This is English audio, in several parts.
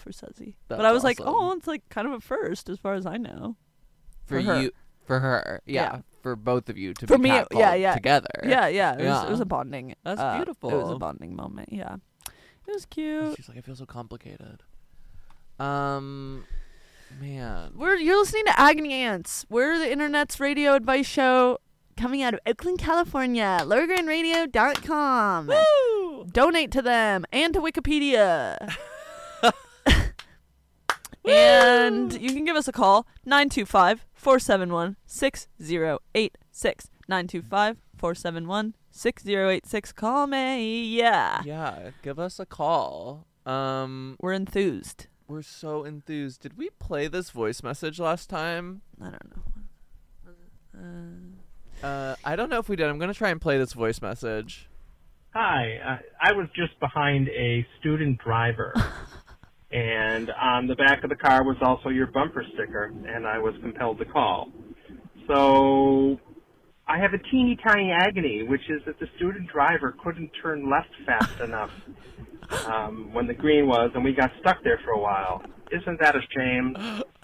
for Suzy. That's But I was like, awesome. oh, it's like kind of a first as far as I know. For her. you, for her, yeah, Yeah. for both of you to For be me, catcalled yeah. together. Yeah. It Yeah. was a bonding. That's beautiful. It was a bonding moment. Yeah. It was cute. She's like, I feel so complicated. Man. You're listening to Agony Ants. We're the internet's radio advice show coming out of Oakland, California. LowerGrandRadio.com. Woo! Donate to them and to Wikipedia. And you can give us a call, 925-471-6086. 925-471-6086. Call me. Yeah. Yeah, give us a call. We're enthused. We're so enthused. Did we play this voice message last time? I don't know. I don't know if we did. I'm going to try and play this voice message. Hi, I was just behind a student driver, and on the back of the car was also your bumper sticker, and I was compelled to call. So I have a teeny tiny agony, which is that the student driver couldn't turn left fast enough when the green was, and we got stuck there for a while. Isn't that a shame?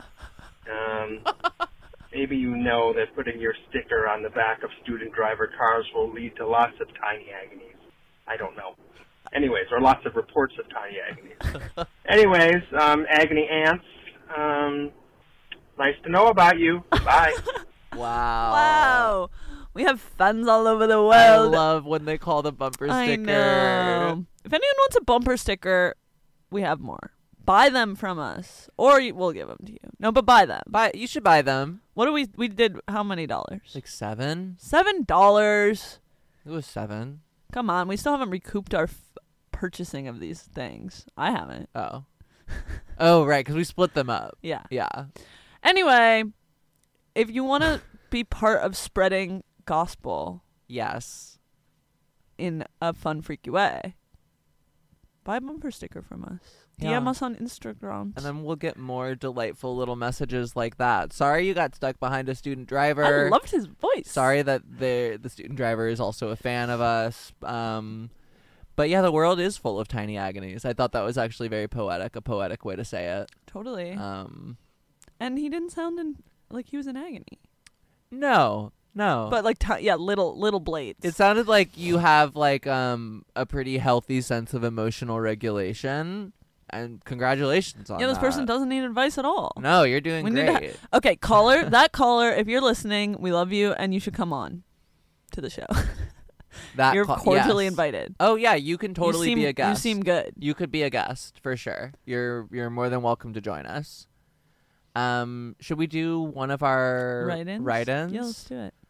Maybe you know that putting your sticker on the back of student driver cars will lead to lots of tiny agonies. I don't know. Anyways, or lots of reports of tiny agonies. Anyways, agony ants, nice to know about you. Bye. Wow. We have fans all over the I world. love when they call the bumper sticker. I know. If anyone wants a bumper sticker, we have more. Buy them from us, or we'll give them to you. No, but buy them. You should buy them. What do we did? How many dollars? Like $7? $7. It was $7. Come on, we still haven't recouped our purchasing of these things. I haven't. Oh. Oh, right, because we split them up. Yeah. Yeah. Anyway, if you want to be part of spreading gospel Yes. in a fun, freaky way, buy a bumper sticker from us. Yeah. DM us on Instagram. And then we'll get more delightful little messages like that. Sorry you got stuck behind a student driver. I loved his voice. Sorry that the student driver is also a fan of us. But yeah, the world is full of tiny agonies. I thought that was actually very poetic, a poetic way to say it. Totally. Um, And he didn't sound like he was in agony. no. But like, little blades. It sounded like you have like a pretty healthy sense of emotional regulation. And congratulations on that. Yeah, this person doesn't need advice at all. No, you're doing We need to great. Okay, caller, that caller, if you're listening, we love you, and you should come on to the show. You're cordially yes. invited. Oh yeah, you can totally be a guest. You seem good. You could be a guest for sure. You're more than welcome to join us. Should we do one of our write-ins? Yeah, let's do it.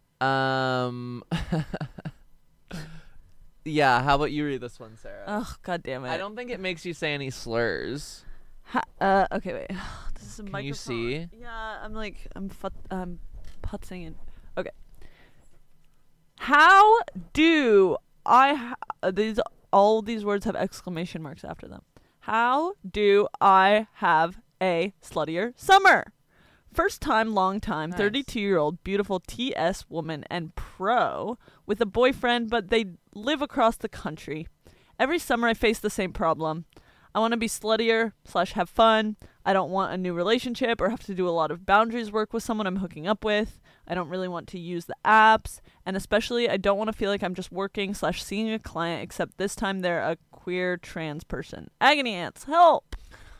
Yeah, how about you read this one, Sarah? Oh, God damn it. I don't think it makes you say any slurs. Okay, wait. This is a Can microphone. you see? Yeah, I'm putzing in. Okay. How do all these words have exclamation marks after them? How do I have a sluttier summer? First time, long time, Nice. 32-year-old, beautiful TS woman and pro with a boyfriend, but they live across the country. Every summer I face the same problem. I want to be sluttier / have fun. I don't want a new relationship or have to do a lot of boundaries work with someone I'm hooking up with. I don't really want to use the apps. And especially, I don't want to feel like I'm just working / seeing a client, except this time they're a queer trans person. Agony ants, help!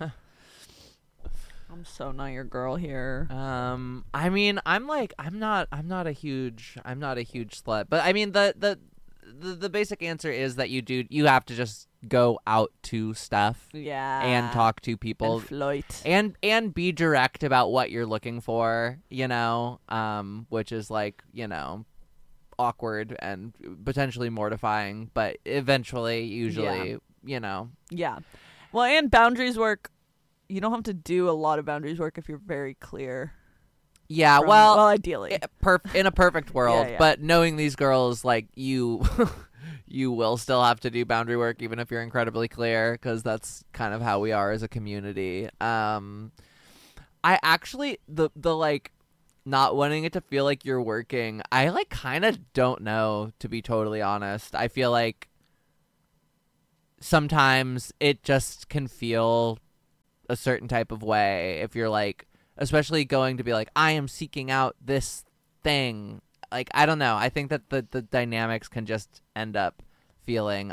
I'm so not your girl here. I mean, I'm not a huge slut, but I mean the basic answer is that you have to just go out to stuff, Yeah. and talk to people, And float. and be direct about what you're looking for, which is like, awkward and potentially mortifying, but eventually, usually, Yeah. Well, and boundaries work. You don't have to do a lot of boundaries work if you're very clear. Yeah, well, ideally. In a perfect world, Yeah. but knowing these girls, like, you you will still have to do boundary work even if you're incredibly clear, because that's kind of how we are as a community. I actually, the like, not wanting it to feel like you're working, I like kind of don't know, to be totally honest. I feel like sometimes it just can feel a certain type of way. If you're like, especially going to be like, I am seeking out this thing. Like, I don't know. I think that the dynamics can just end up feeling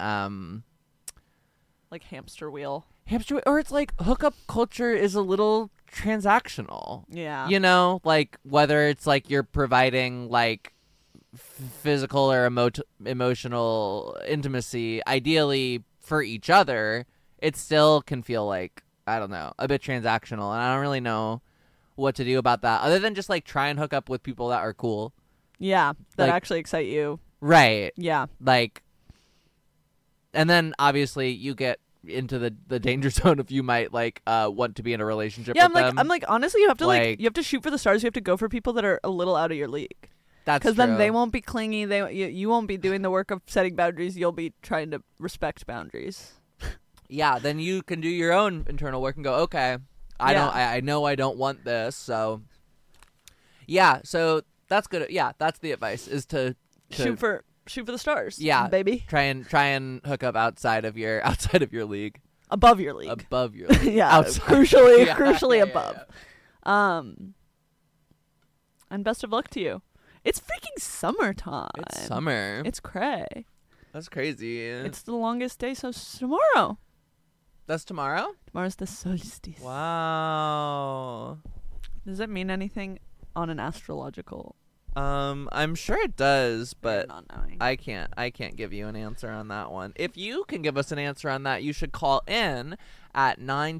Like hamster wheel. or it's like hookup culture is a little transactional. Yeah. You know, like whether it's like you're providing like physical or emotional intimacy, ideally for each other, it still can feel like, I don't know, a bit transactional, and I don't really know what to do about that other than just like try and hook up with people that are cool. Yeah, that Like- actually excite you. Right. Yeah. Like, and then obviously you get into the danger zone if you might like want to be in a relationship Yeah, with them. I'm like honestly, you have to Like- you have to shoot for the stars. You have to go for people that are a little out of your league. That's Because then true. they won't be clingy. You won't be doing the work of setting boundaries. You'll be trying to respect boundaries. Yeah, then you can do your own internal work and go, okay, I know I don't want this, so yeah, so that's good. Yeah, that's the advice, is to Shoot for the stars. Yeah. baby. try and hook up outside of your league, Above your league. above your league. Yeah, outside. crucially Yeah, crucially yeah, above. yeah. And best of luck to you. It's freaking summertime. It's summer. It's cray. That's crazy. It's the longest day, so tomorrow. That's tomorrow? Tomorrow's the solstice. Wow. Does it mean anything on an astrological? I'm sure it does, but not knowing. I can't give you an answer on that one. If you can give us an answer on that, you should call in at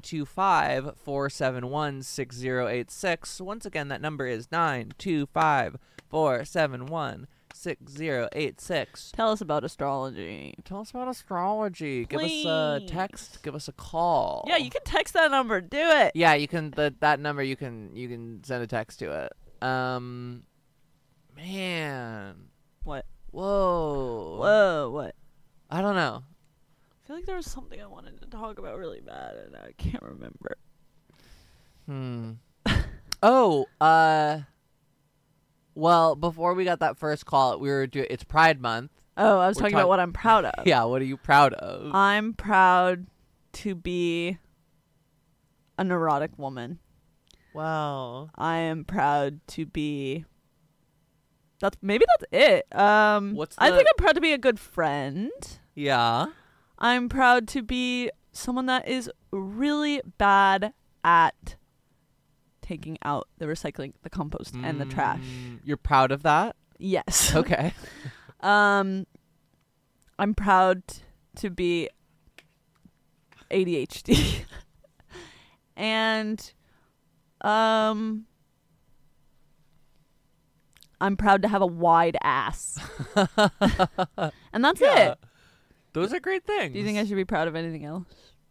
925-471-6086. Once again, that number is 925-471-6086. Tell us about astrology. Tell us about astrology. Give us a Please. text, give us a call. Yeah, you can text that number. Do it. Yeah, you can that number you can send a text to it. Man. What? Whoa. Whoa, what? I don't know. I feel like there was something I wanted to talk about really bad, and I can't remember. Oh, well, before we got that first call, we were doing, it's Pride Month. Oh, I was We're talking talk- about what I'm proud of. Yeah, what are you proud of? I'm proud to be a neurotic woman. Wow. I am proud to be. That's it. What's I the- think I'm proud to be a good friend. Yeah. I'm proud to be someone that is really bad at taking out the recycling, the compost, and the trash. You're proud of that? Yes. Okay. I'm proud to be ADHD. And I'm proud to have a wide ass. And that's it. Those are great things. Do you think I should be proud of anything else?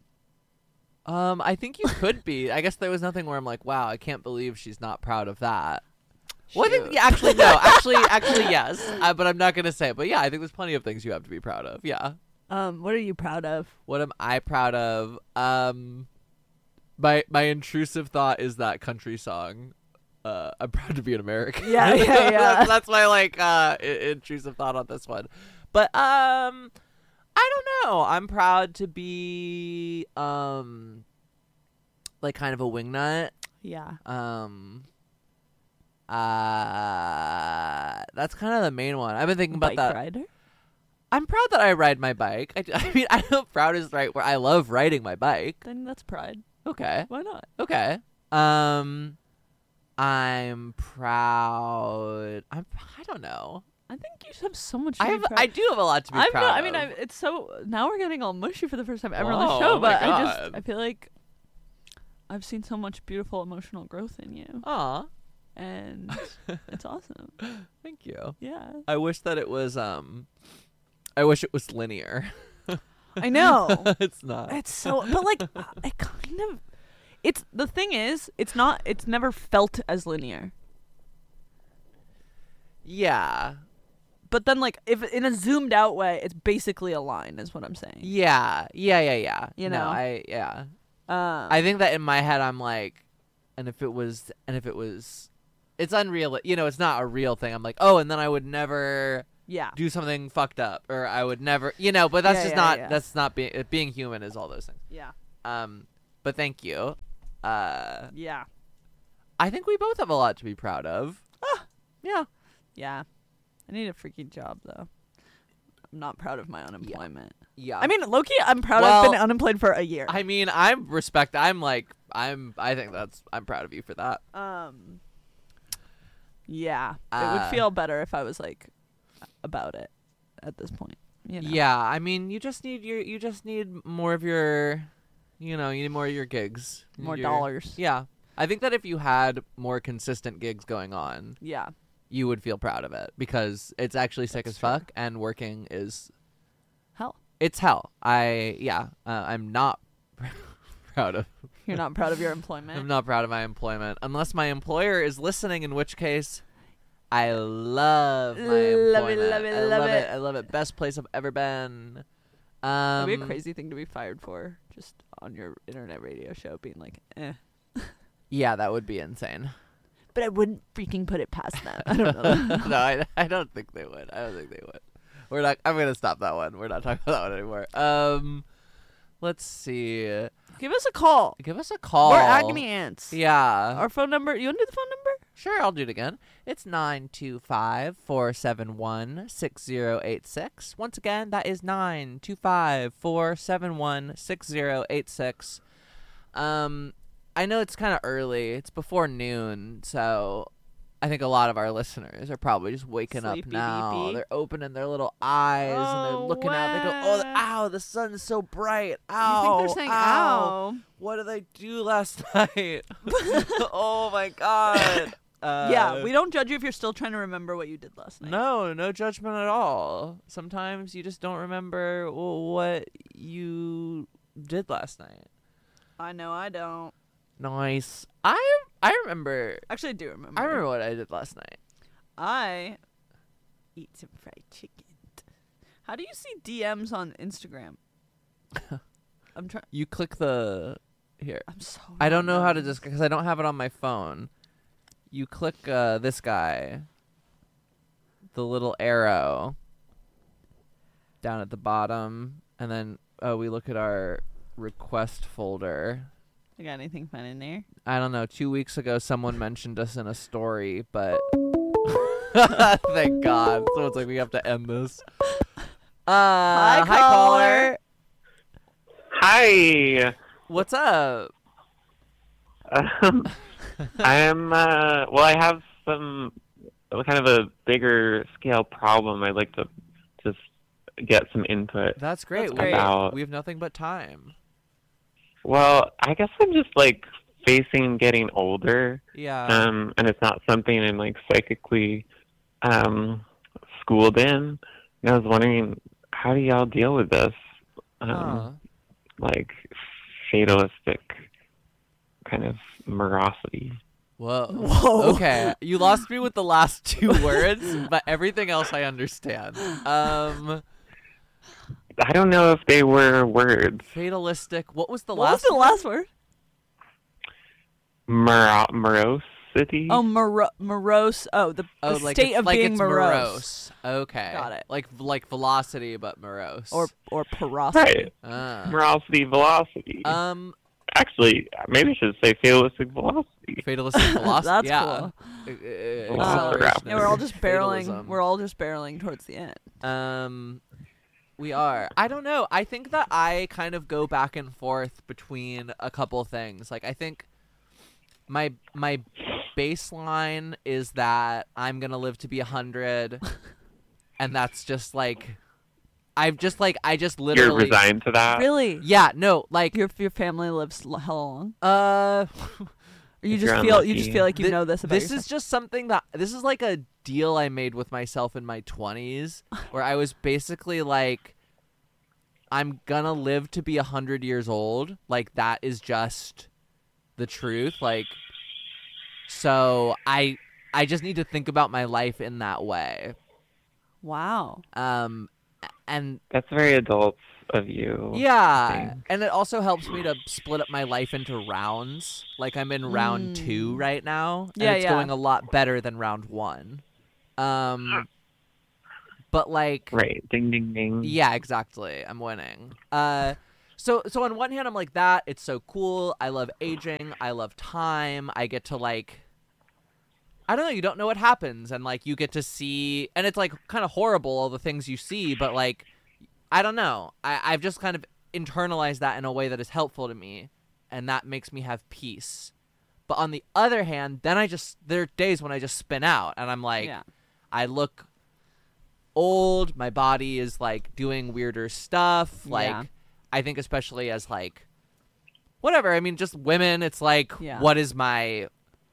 I think you could be. I guess there was nothing where I'm like, wow, I can't believe she's not proud of that. Well, I think, Shoot. yeah, actually, no. Actually, yes. But I'm not going to say it. But yeah, I think there's plenty of things you have to be proud of. Yeah. What are you proud of? What am I proud of? My intrusive thought is that country song. I'm proud to be an American. Yeah, yeah, yeah. that's my like intrusive thought on this one. But I don't know. I'm proud to be like kind of a wingnut. Yeah. That's kind of the main one. I've been thinking about Bike that. rider? I'm proud that I ride my bike. I mean, I know proud is right where I love riding my bike. Then that's pride. Okay. Why not? Okay. I'm proud. I don't know. I think you have so much to be proud I do have a lot to be I'm proud not, I of. mean, it's so now we're getting all mushy for the first time ever on Whoa, the show, oh my but God. I feel like I've seen so much beautiful emotional growth in you, Aw, and it's awesome. thank you. Yeah, I wish that it was I wish it was linear. I know. It's not. It's so, but like, it kind of. It's the thing is, it's not. It's never felt as linear. Yeah. But then, like, if in a zoomed out way, it's basically a line, is what I'm saying. Yeah. You No, know? yeah. I I think that in my head I'm like, and if it was it's unreal, you know, it's not a real thing. I'm like, oh, and then I would never yeah. do something fucked up, or I would never, you know, but that's Yeah, just yeah, not yeah. that's not being human is all those things. Yeah. But thank you. Yeah. I think we both have a lot to be proud of. Yeah. Yeah. I need a freaking job, though. I'm not proud of my unemployment. Yeah. I mean, low-key, I'm proud Well, I've been unemployed for a year. I mean, I think I'm proud of you for that. Yeah. It would feel better if I was, like, about it at this point. You know? Yeah, I mean, you just need more of your, you need more of your gigs. More dollars. Yeah. I think that if you had more consistent gigs going on, Yeah. you would feel proud of it because it's actually sick That's as true. fuck and working is Hell. it's hell. I'm not proud of You're not proud of your employment? I'm not proud of my employment unless my employer is listening, in which case I love my Love it, employment. love it, I love love it. I love it. Best place I've ever been. That'd be a crazy thing to be fired for, just on your internet radio show, being like, eh. Yeah, that would be insane. But I wouldn't freaking put it past them. I don't know. No, I don't think they would. We're not. I'm gonna stop that one. We're not talking about that one anymore. Let's see. Give us a call. Give us a call. We're Agony Ants. Yeah. Our phone number. You want to do the phone number? Sure, I'll do it again. It's 925-471-6086. Once again, that is 925-471-6086. I know it's kind of early. It's before noon, so I think a lot of our listeners are probably just waking up Sleepy now. beepy. They're opening their little eyes and they're Oh, looking out. They go, "Oh, ow, the sun's so bright. Ow, You think they're saying ow? What did I do last night? Oh my god." Yeah, we don't judge you if you're still trying to remember what you did last night. No judgment at all. Sometimes you just don't remember what you did last night. I know I don't. Nice. I remember. Actually, I do remember. I remember what I did last night. I eat some fried chicken. How do you see DMs on Instagram? I'm trying. You click the here. I'm so. I don't know how to just. because I don't have it on my phone. You click this guy. The little arrow down at the bottom, and then we look at our request folder. You got anything fun in there? I don't know. 2 weeks ago, someone mentioned us in a story, but thank God. So it's like we have to end this. Hi, caller. Hi. What's up? I have some kind of a bigger scale problem. I'd like to just get some input. That's great. That's great. About- We have nothing but time. Well, I guess I'm just facing getting older. Yeah. And it's not something I'm psychically schooled in. And I was wondering, how do y'all deal with this? Fatalistic kind of morosity. Whoa. Okay. You lost me with the last two words, but everything else I understand. I don't know if they were words. Fatalistic. What was the What was last the last word? Morosity? Oh, morose. Oh, the state it's, of like being it's morose. Okay. Got it. Like velocity, but morose. Or porosity. Right. Morosity, velocity. Actually, maybe I should say fatalistic velocity. Fatalistic velocity. That's yeah. cool. Acceleration Yeah, we're all just barreling. fatalism. We're all just barreling towards the end. We are. I don't know. I think that I kind of go back and forth between a couple things. I think my baseline is that I'm gonna live to be 100, and that's just I just literally. You're resigned to that? Really? Yeah. No. Your family lives how long? Uh. Or you If just you're feel unlucky. like you know this about This yourself? is just something that this is a deal I made with myself in my 20s, where I was basically I'm gonna live to be 100 years old. That is just the truth. So I just need to think about my life in that way. Wow. And That's very adult of you. yeah, think. and it also helps me to split up my life into rounds. I'm in round 2 right now, and Yeah, it's yeah. going a lot better than round 1. But Right. Ding, ding, ding. yeah, exactly. I'm winning. So on one hand, I'm like, that it's so cool. I love aging. I love time. I get to like, I don't know. You don't know what happens, and like you get to see, and it's like kind of horrible all the things you see, but like, I don't know. I've just kind of internalized that in a way that is helpful to me, and that makes me have peace. But on the other hand, then there are days when I just spin out, and I'm like, Yeah. I look old. My body is like doing weirder stuff. Like, Yeah. I think especially as like, whatever. I mean, just women. It's like, Yeah. what is my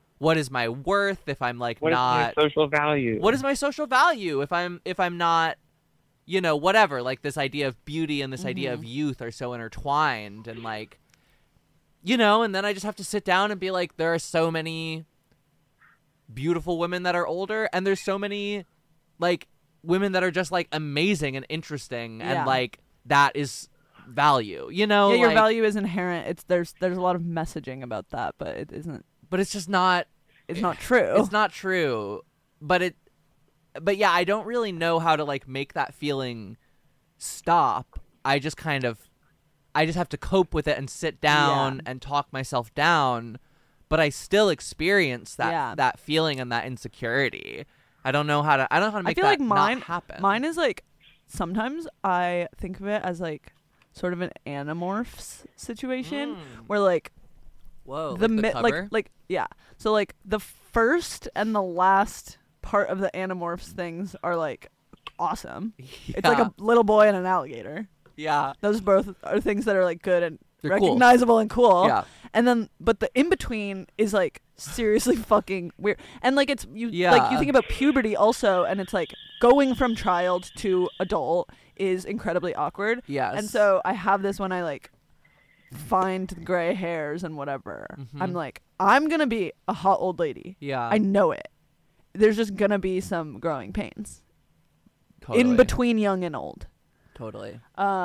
worth if I'm like What is not? my social value? What is my social value if I'm not, whatever. Like this idea of beauty and this idea of youth are so intertwined, and like, and then I just have to sit down and be like, there are so many beautiful women that are older, and there's so many like women that are just like amazing and interesting, Yeah. and like that is value. Yeah, your like, value is inherent. It's there's a lot of messaging about that, but it isn't. but it's just not. It's not true. It's not true, but yeah, I don't really know how to like make that feeling stop. I just have to cope with it and sit down Yeah. and talk myself down, but I still experience that Yeah. that feeling and that insecurity. I don't know how to make feel that like mine not happen. Mine is like sometimes I think of it as like sort of an Animorphs situation where like Whoa, the like the cover? like yeah. So like the first and the last part of the Animorphs things are like awesome. It's like a little boy and an alligator. yeah. Those both are things that are like good and They're cool. recognizable and cool. Yeah. And then but the in between is like seriously fucking weird. And like it's you Yeah. like you think about puberty also, and it's like going from child to adult is incredibly awkward. Yes. And so I have this when I like find the gray hairs and whatever. Mhm. I'm like, I'm gonna be a hot old lady. Yeah. I know it. There's just gonna be some growing pains totally. in between young and old. Totally.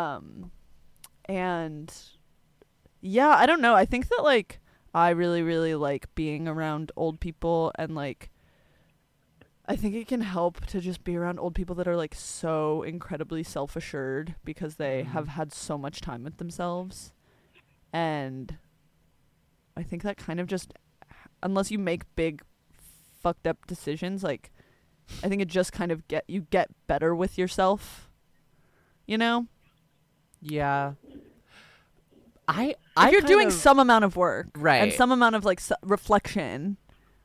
And yeah, I don't know. I think that like I really, really like being around old people, and like I think it can help to just be around old people that are like so incredibly self-assured because they have had so much time with themselves. And I think that kind of just, unless you make big fucked up decisions, like I think it just kind of get better with yourself, Yeah. I if you're kind doing of- some amount of work, Right. and some amount of like reflection.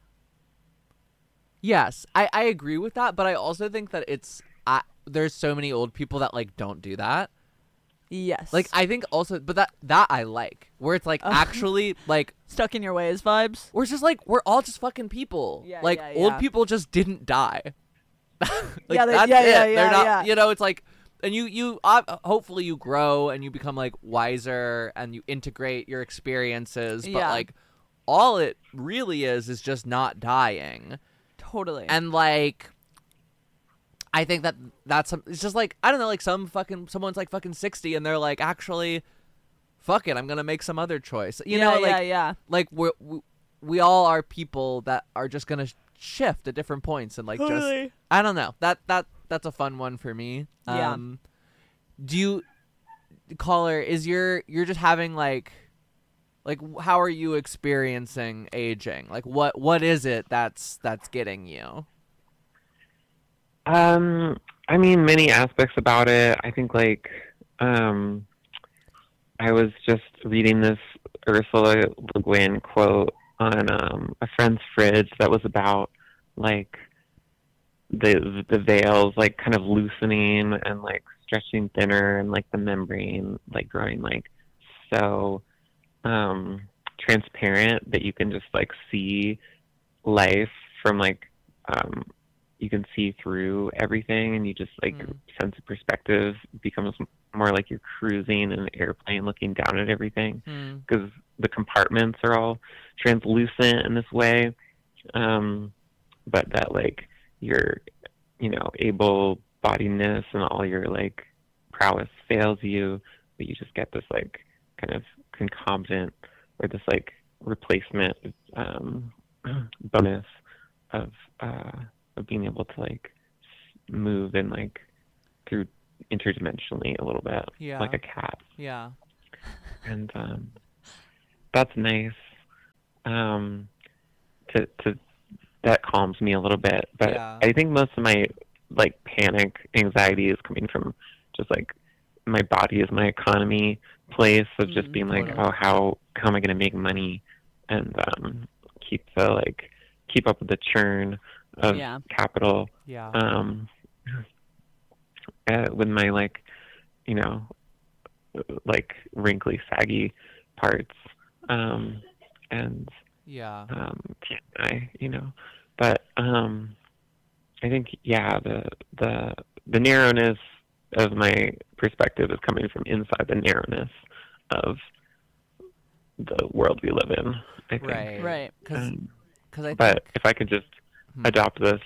Yes, I agree with that, but I also think that there's so many old people that like don't do that. Yes. Like I think also, but that I like, where it's like actually like stuck in your ways vibes. we're just like we're all just fucking people. Yeah, like yeah, old yeah. people just didn't die. Like, Yeah, that's yeah, it. yeah, They're yeah, not. yeah. It's like, and you hopefully you grow and you become like wiser and you integrate your experiences. But Yeah. like all it really is just not dying. Totally. And like I think that's it's just like I don't know, like someone's like fucking 60 and they're like, actually fuck it, I'm gonna make some other choice, yeah. like we all are people that are just gonna shift at different points, and like Totally. just I don't know, that's a fun one for me. Yeah. Do you, caller, is you're just having like how are you experiencing aging? Like what is it that's getting you? I mean, many aspects about it. I think like I was just reading this Ursula Le Guin quote on a friend's fridge that was about like the veils like kind of loosening and like stretching thinner, and like the membrane like growing like so transparent that you can just like see life from like you can see through everything, and you just like sense of perspective becomes more like you're cruising in an airplane looking down at everything, because the compartments are all translucent in this way, but that like your able-bodiedness and all your like prowess fails you, but you just get this like kind of concomitant or this like replacement bonus of being able to like move and like through interdimensionally a little bit, Yeah. like a cat. Yeah. and that's nice. To that calms me a little bit, but Yeah. I think most of my like panic anxiety is coming from just like my body is my economy place of just being like, Totally. oh, how am I going to make money and keep up with the churn of Yeah. capital Yeah. with my like, you know, like wrinkly, saggy parts, and Yeah. but I think the narrowness of my perspective is coming from inside the narrowness of the world we live in. I think. Right. Right. Because I But think if I could just adopt this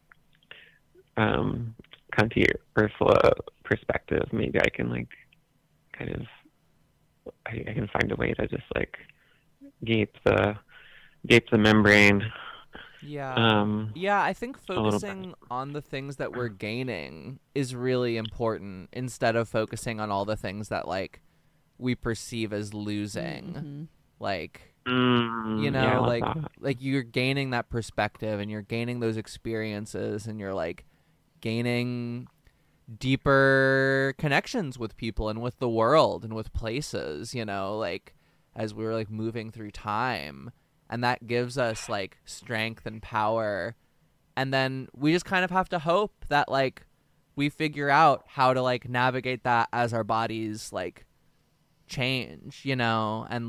Kanti Ursula perspective, maybe I can like kind of I can find a way to just like gape the membrane. Yeah. Yeah, I think little focusing on the things that we're gaining is really important instead of focusing on all the things that like we perceive as losing. Mm-hmm. Like, Yeah, I love that. like you're gaining that perspective and you're gaining those experiences and you're like gaining deeper connections with people and with the world and with places, like as we're like moving through time, and that gives us like strength and power. And then we just kind of have to hope that like we figure out how to like navigate that as our bodies like change, and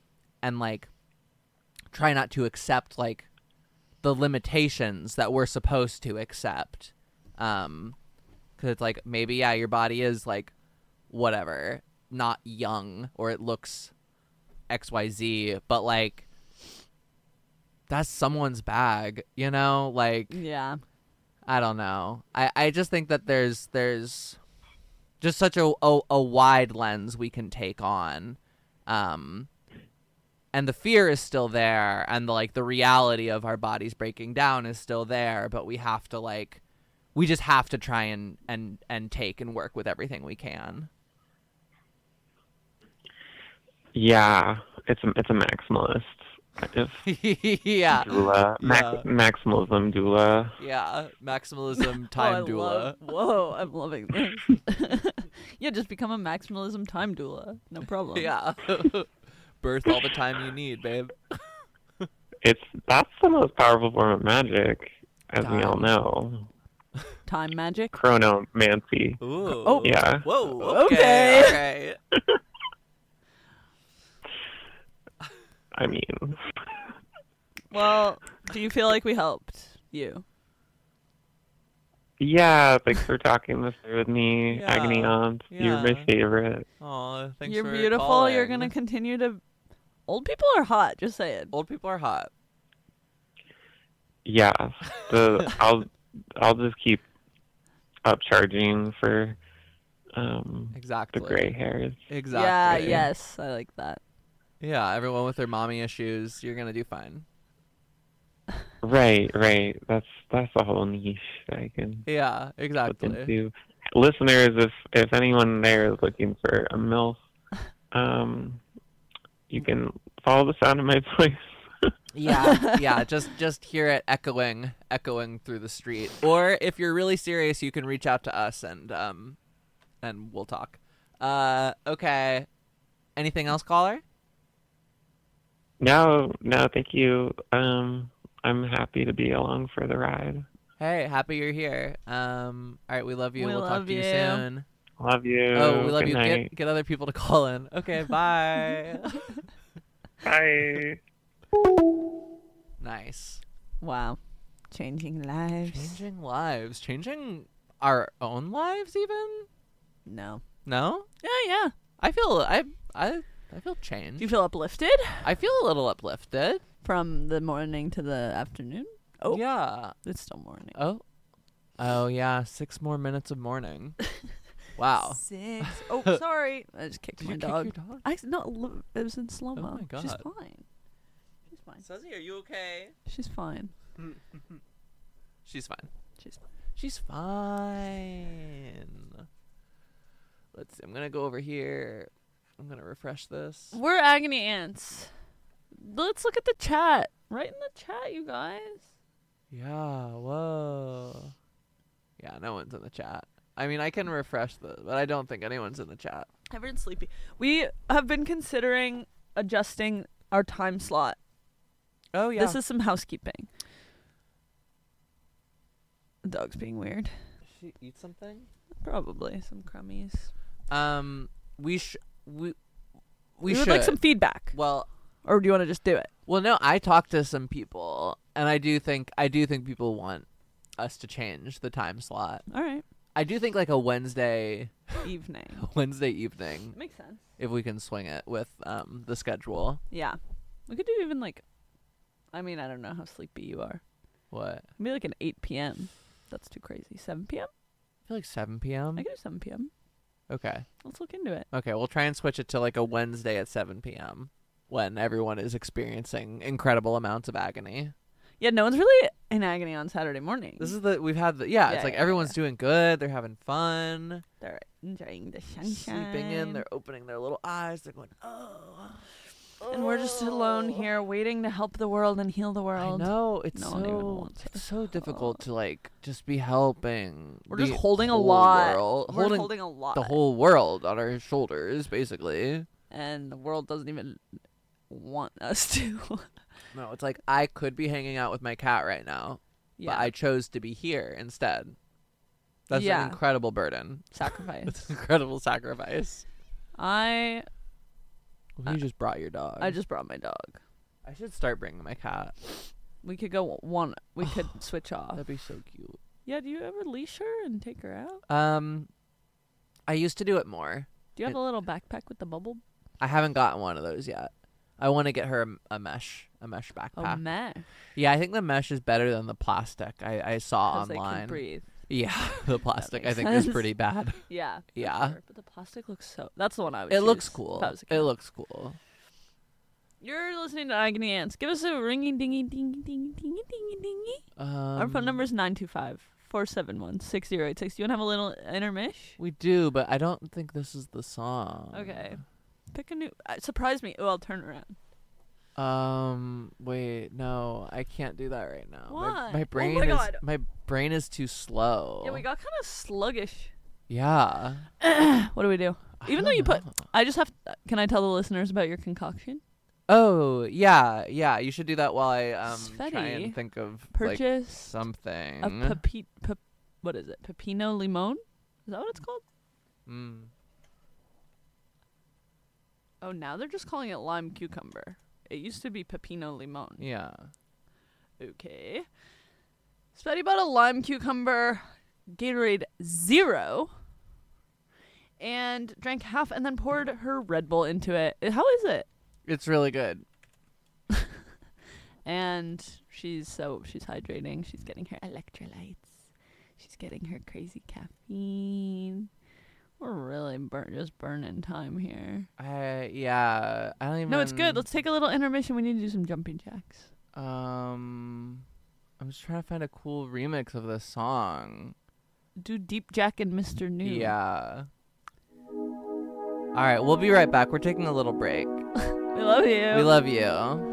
try not to accept like the limitations that we're supposed to accept. 'Cause it's like maybe your body is like whatever, not young, or it looks XYZ, but like that's someone's bag, like Yeah. I don't know. I just think that there's just such a wide lens we can take on. And the fear is still there, and the reality of our bodies breaking down is still there, but we have to we just have to try and take and work with everything we can. Yeah, it's a maximalist kind of Yeah. doula, Yeah. maximalism doula. Yeah, maximalism time doula. Whoa, I'm loving this. Yeah, just become a maximalism time doula. No problem. Yeah. Birth all the time you need, babe. That's the most powerful form of magic, as we all Time. know. Time magic. Chronomancy. Ooh. Oh. Yeah. Whoa. Okay. Okay. I mean, Well, do you feel like we helped you? yeah, thanks for talking this through with me, Yeah. Agony Aunt. You're my Yeah. favorite. Aw, thanks You're for beautiful. calling. You're gonna continue to. Old people are hot. Just say it. Old people are hot. Yeah. I'll just keep upcharging for Exactly. the gray hairs. Exactly. Yeah. Yes. I like that. Yeah, everyone with their mommy issues, you're gonna do fine. Right. That's a whole niche that I can Yeah, look exactly. into. Listeners, if anyone there is looking for a MILF, you can follow the sound of my voice. Yeah. Just hear it echoing through the street. Or if you're really serious, you can reach out to us and we'll talk. Okay. Anything else, caller? No, thank you. I'm happy to be along for the ride. Hey, happy you're here. All right, we love you. We We'll talk love to you you. soon. Love you. Oh, we love Good you. night. Get other people to call in. Okay, bye. Bye. Nice. Wow. Changing lives. Changing lives. Changing our own lives even? No. No? Yeah. I feel changed. Do you feel uplifted I feel a little uplifted. from the morning to the afternoon? Oh. Yeah. It's still morning. Oh yeah, 6 more minutes of morning. Wow. 6. Oh, sorry. I just kicked Did my you dog. kick your dog? It was in slow mo. Oh my God. She's fine. She's fine. Suzy, are you okay? She's fine. She's fine. She's fine. She's fine. Let's see. I'm gonna go over here. I'm gonna refresh this. We're agony ants. Let's look at the chat. Right in the chat, you guys. Yeah. Whoa. Yeah. No one's in the chat. I mean, I can refresh but I don't think anyone's in the chat. Everyone's sleepy. We have been considering adjusting our time slot. Oh yeah. This is some housekeeping. The dog's being weird. Did she eat something? Probably some crummies. We should. Would like some feedback, Well, or do you want to just do it? well, no. I talked to some people, and I do think people want us to change the time slot. All right. I do think like a Wednesday Evening. evening, Makes sense. if we can swing it with the schedule. Yeah. We could do even like, I mean, I don't know how sleepy you are. What? Maybe like an 8 p.m. That's too crazy. 7 p.m.? I feel like 7 p.m. I could do 7 p.m. Okay. Let's look into it. Okay, we'll try and switch it to like a Wednesday at 7 p.m. when everyone is experiencing incredible amounts of agony. Yeah, no one's really in agony on Saturday morning. It's like Yeah, everyone's doing good, they're having fun, They're enjoying the sunshine. sleeping in, they're opening their little eyes, they're going, And we're just alone here waiting to help the world and heal the I world. know, it's No one even wants it's us. so difficult to like just be helping. We're the just holding a whole lot. world- We're holding a lot. the whole world on our shoulders, basically. And the world doesn't even want us to. No, it's like I could be hanging out with my cat right now, Yeah. but I chose to be here instead. That's Yeah. an incredible burden. Sacrifice. It's an incredible sacrifice. I You just brought your dog. just brought my dog. I should start bringing my cat. We could go one. We could switch off. That'd be so cute. Yeah, do you ever leash her and take her out? I used to do it more. Do you have a little backpack with the bubble? I haven't gotten one of those yet. I want to get her a mesh backpack. Oh, mesh. Yeah, I think the mesh is better than the plastic. I saw 'Cause they can online. breathe. Yeah, the plastic I makes think is sense. pretty bad. Yeah. for Yeah. sure. But the plastic looks so. That's the one I would. It looks choose cool. if I was a It cat. looks cool. You're listening to Agony Ants. Give us a ringy dingy dingy dingy dingy dingy dingy. Our phone number is 925-471-6086. Do you want to have a little intermish? We do, but I don't think this is the song. Okay. Pick a new. Surprise me. Oh, I'll turn around. Wait, no, I can't do that right now. Why? My Oh brain my is God. my brain is too slow. Yeah, we got kind of sluggish. Yeah. What do we do? Even though you put, I just have. Can I tell the listeners about your concoction? Oh, yeah. You should do that while I try Sveti and think of like Purchase something. a what is it? Pepino limon? Is that what it's called? Mm. Oh, now they're just calling it lime cucumber. It used to be pepino limon. Yeah. Okay. Spetty bought a lime cucumber Gatorade Zero and drank half and then poured her Red Bull into it. How is it? It's really good. And she's hydrating. She's getting her electrolytes. She's getting her crazy caffeine. We're really just burning time here. I don't even. No, it's good. Let's take a little intermission. We need to do some jumping jacks. I'm just trying to find a cool remix of this song. Do Deep Jack and Mr. New. Yeah. All right, we'll be right back. We're taking a little break. We love you. We love you.